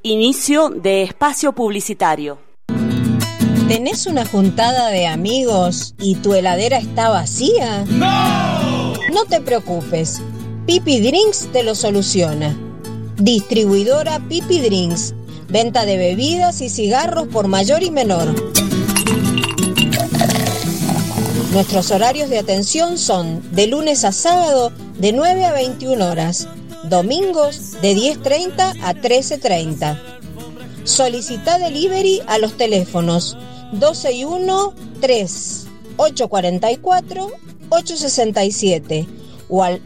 Inicio de espacio publicitario. ¿Tenés una juntada de amigos y tu heladera está vacía? ¡No! No te preocupes, Pipi Drinks te lo soluciona. Distribuidora Pipi Drinks, venta de bebidas y cigarros por mayor y menor. Nuestros horarios de atención son de lunes a sábado de 9 a 21 horas, domingos de 10:30 a 13:30. Solicita delivery a los teléfonos 121-3-844-867 o al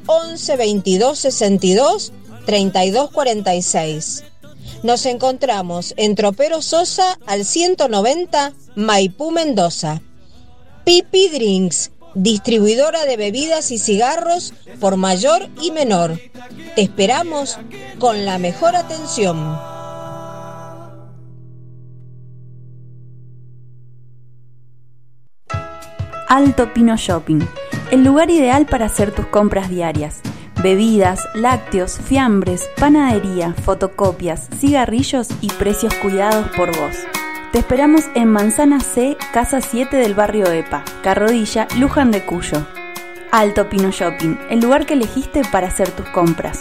11-22-62-32-46. Nos encontramos en Tropero Sosa al 190 Maipú, Mendoza. Pipi Drinks, distribuidora de bebidas y cigarros por mayor y menor. Te esperamos con la mejor atención. Alto Pino Shopping, el lugar ideal para hacer tus compras diarias. Bebidas, lácteos, fiambres, panadería, fotocopias, cigarrillos y precios cuidados por vos. Te esperamos en Manzana C, Casa 7 del barrio EPA, Carrodilla, Luján de Cuyo. Alto Pino Shopping, el lugar que elegiste para hacer tus compras.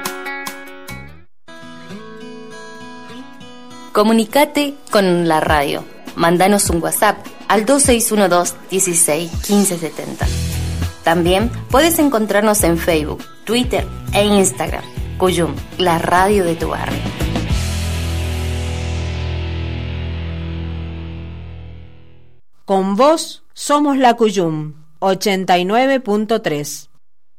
Comunicate con la radio. Mándanos un WhatsApp al 2612 16 15 70. También puedes encontrarnos en Facebook, Twitter e Instagram. Cuyum, la radio de tu barrio. Con vos somos la Cuyum 89.3.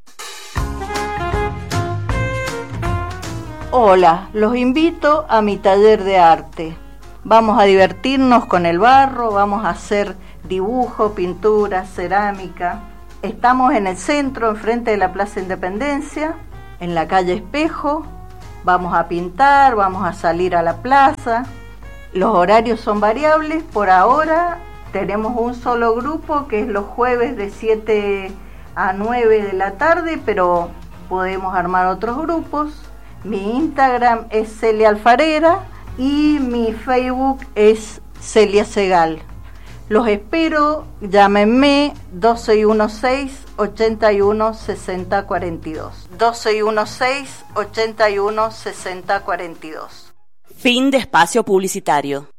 Hola, los invito a mi taller de arte. Vamos a divertirnos con el barro, vamos a hacer dibujo, pintura, cerámica. Estamos en el centro, enfrente de la Plaza Independencia, en la calle Espejo. Vamos a pintar, vamos a salir a la plaza. Los horarios son variables. Por ahora tenemos un solo grupo que es los jueves de 7 a 9 de la tarde, pero podemos armar otros grupos. Mi Instagram es Celia Alfarera y mi Facebook es Celia Segal. Los espero, llámenme 1216-816042. 1216-816042. Fin de espacio publicitario.